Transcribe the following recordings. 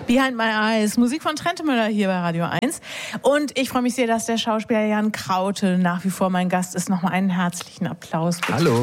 Behind My Eyes, Musik von Trentemüller hier bei Radio 1. Und ich freue mich sehr, dass der Schauspieler Jan Kraute nach wie vor mein Gast ist. Nochmal einen herzlichen Applaus, bitte. Hallo.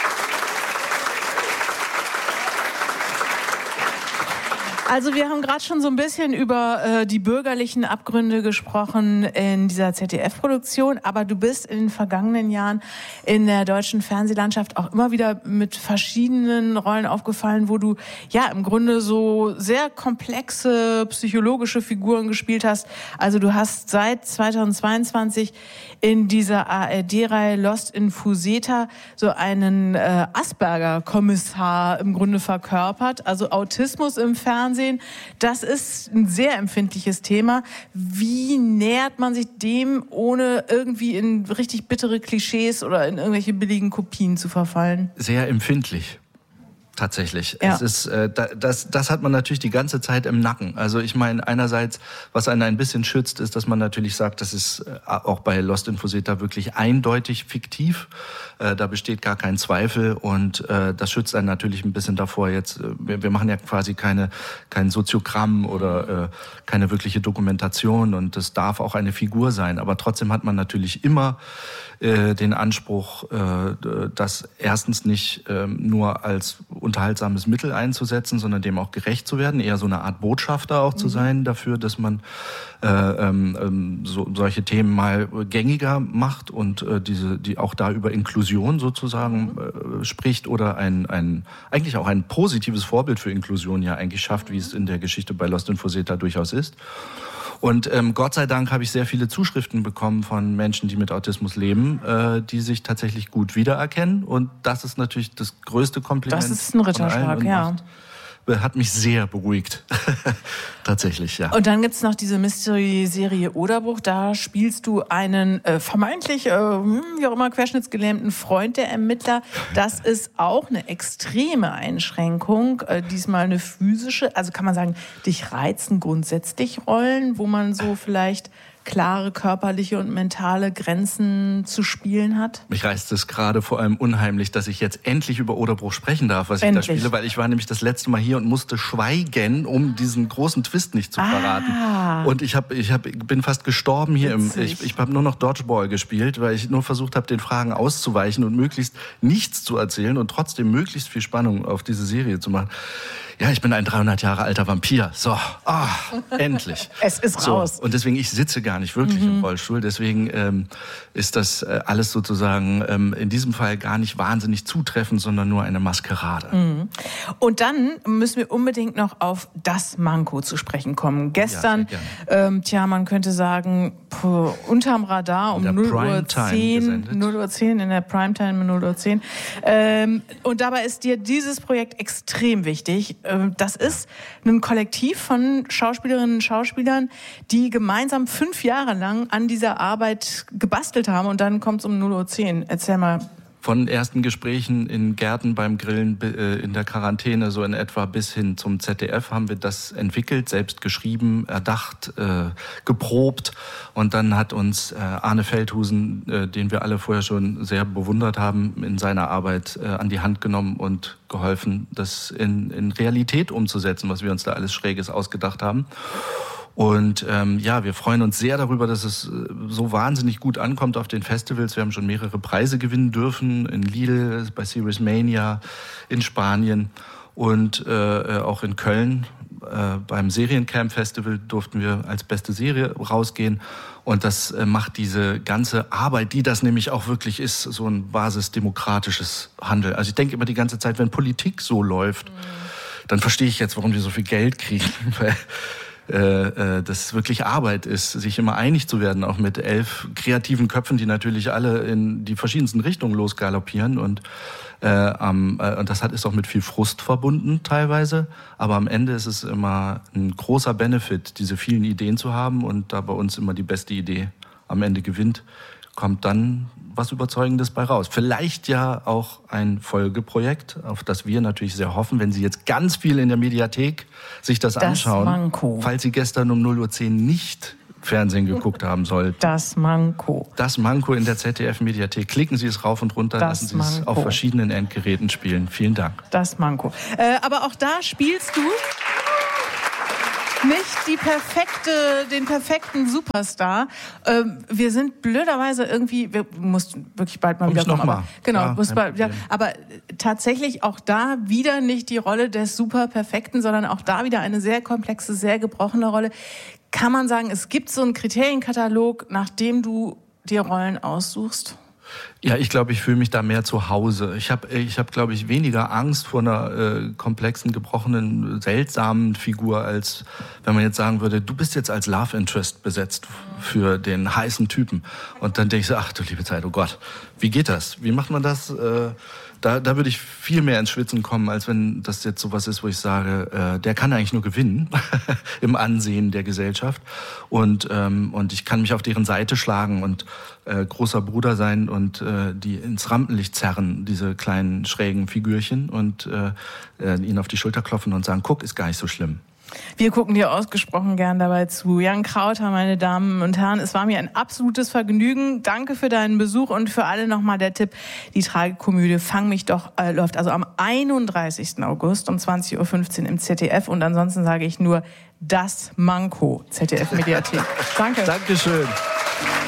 Also wir haben gerade schon so ein bisschen über die bürgerlichen Abgründe gesprochen in dieser ZDF-Produktion, aber du bist in den vergangenen Jahren in der deutschen Fernsehlandschaft auch immer wieder mit verschiedenen Rollen aufgefallen, wo du ja im Grunde so sehr komplexe psychologische Figuren gespielt hast. Also du hast seit 2022 in dieser ARD-Reihe Lost in Fuseta so einen Asperger-Kommissar im Grunde verkörpert, also Autismus im Fernsehen. Das ist ein sehr empfindliches Thema. Wie nähert man sich dem, ohne irgendwie in richtig bittere Klischees oder in irgendwelche billigen Kopien zu verfallen? Sehr empfindlich. Tatsächlich. Ja. Es ist, das hat man natürlich die ganze Zeit im Nacken. Also ich meine, einerseits, was einen ein bisschen schützt, ist, dass man natürlich sagt, das ist auch bei Lost in Fuseta wirklich eindeutig fiktiv. Da besteht gar kein Zweifel und das schützt einen natürlich ein bisschen davor. Jetzt, wir machen ja quasi kein Soziogramm oder keine wirkliche Dokumentation und das darf auch eine Figur sein. Aber trotzdem hat man natürlich immer den Anspruch, das erstens nicht nur als unterhaltsames Mittel einzusetzen, sondern dem auch gerecht zu werden, eher so eine Art Botschafter auch zu sein dafür, dass man solche Themen mal gängiger macht und die auch da über Inklusion sozusagen spricht oder eigentlich auch ein positives Vorbild für Inklusion ja eigentlich schafft, wie es in der Geschichte bei Lost in Fuseta durchaus ist. Und Gott sei Dank habe ich sehr viele Zuschriften bekommen von Menschen, die mit Autismus leben, die sich tatsächlich gut wiedererkennen. Und das ist natürlich das größte Kompliment. Das ist ein Ritterschlag, ja. Hat mich sehr beruhigt. Tatsächlich, ja. Und dann gibt's noch diese Mystery-Serie Oderbruch. Da spielst du einen vermeintlich, wie auch immer, querschnittsgelähmten Freund der Ermittler. Das ist auch eine extreme Einschränkung. Diesmal eine physische. Also kann man sagen, dich reizen grundsätzlich Rollen, wo man so vielleicht klare körperliche und mentale Grenzen zu spielen hat? Mich reizt es gerade vor allem unheimlich, dass ich jetzt endlich über Oderbruch sprechen darf, was ich da spiele, weil ich war nämlich das letzte Mal hier und musste schweigen, um diesen großen Twist nicht zu verraten. Und ich bin fast gestorben hier. Ich habe nur noch Dodgeball gespielt, weil ich nur versucht habe, den Fragen auszuweichen und möglichst nichts zu erzählen und trotzdem möglichst viel Spannung auf diese Serie zu machen. Ja, ich bin ein 300 Jahre alter Vampir. So, endlich. Es ist raus. Und deswegen, ich sitze gar nicht wirklich im Rollstuhl. Deswegen ist das alles sozusagen in diesem Fall gar nicht wahnsinnig zutreffend, sondern nur eine Maskerade. Und dann müssen wir unbedingt noch auf das Manko zu sprechen kommen. Gestern, man könnte sagen, unterm Radar um 0:10 in der Primetime 0:10. Und dabei ist dir dieses Projekt extrem wichtig. Das ist ein Kollektiv von Schauspielerinnen und Schauspielern, die gemeinsam 5 Jahre lang an dieser Arbeit gebastelt haben und dann kommt es um 0:10. Erzähl mal. Von ersten Gesprächen in Gärten beim Grillen in der Quarantäne so in etwa bis hin zum ZDF haben wir das entwickelt, selbst geschrieben, erdacht, geprobt. Und dann hat uns Arne Feldhusen, den wir alle vorher schon sehr bewundert haben, in seiner Arbeit an die Hand genommen und geholfen, das in Realität umzusetzen, was wir uns da alles Schräges ausgedacht haben. Und wir freuen uns sehr darüber, dass es so wahnsinnig gut ankommt auf den Festivals. Wir haben schon mehrere Preise gewinnen dürfen, in Lille, bei Series Mania, in Spanien und auch in Köln. Beim Seriencamp Festival durften wir als beste Serie rausgehen. Und das macht diese ganze Arbeit, die das nämlich auch wirklich ist, so ein basisdemokratisches Handeln. Also ich denke immer die ganze Zeit, wenn Politik so läuft, dann verstehe ich jetzt, warum wir so viel Geld kriegen. Das wirklich Arbeit ist, sich immer einig zu werden, auch mit 11 kreativen Köpfen, die natürlich alle in die verschiedensten Richtungen losgaloppieren. Und das ist auch mit viel Frust verbunden teilweise. Aber am Ende ist es immer ein großer Benefit, diese vielen Ideen zu haben. Und da bei uns immer die beste Idee am Ende gewinnt, kommt dann was Überzeugendes bei raus. Vielleicht ja auch ein Folgeprojekt, auf das wir natürlich sehr hoffen, wenn Sie jetzt ganz viel in der Mediathek sich das anschauen. Manko. Falls Sie gestern um 0:10 nicht Fernsehen geguckt haben sollten. Das Manko. Das Manko in der ZDF-Mediathek. Klicken Sie es rauf und runter, lassen Sie es auf verschiedenen Endgeräten spielen. Vielen Dank. Das Manko. Aber auch da spielst du den perfekten Superstar. Wir sind blöderweise irgendwie, wir mussten wirklich bald mal wieder kommen. Genau, aber tatsächlich auch da wieder nicht die Rolle des Superperfekten, sondern auch da wieder eine sehr komplexe, sehr gebrochene Rolle. Kann man sagen, es gibt so einen Kriterienkatalog, nach dem du dir Rollen aussuchst? Ja, ich glaube, ich fühle mich da mehr zu Hause. Ich hab, glaube ich, weniger Angst vor einer komplexen, gebrochenen, seltsamen Figur, als wenn man jetzt sagen würde, du bist jetzt als Love Interest besetzt für den heißen Typen. Und dann denke ich so, ach du liebe Zeit, oh Gott, wie geht das? Wie macht man das? Da würde ich viel mehr ins Schwitzen kommen, als wenn das jetzt sowas ist, wo ich sage, der kann eigentlich nur gewinnen im Ansehen der Gesellschaft. Und ich kann mich auf deren Seite schlagen und großer Bruder sein und die ins Rampenlicht zerren, diese kleinen schrägen Figürchen, und ihnen auf die Schulter klopfen und sagen, guck, ist gar nicht so schlimm. Wir gucken dir ausgesprochen gern dabei zu. Jan Krauter, meine Damen und Herren, es war mir ein absolutes Vergnügen. Danke für deinen Besuch und für alle nochmal der Tipp, die Tragikomödie Fang mich doch läuft also am 31. August um 20.15 Uhr im ZDF, und ansonsten sage ich nur das Manko, ZDF Mediathek. Danke. Dankeschön.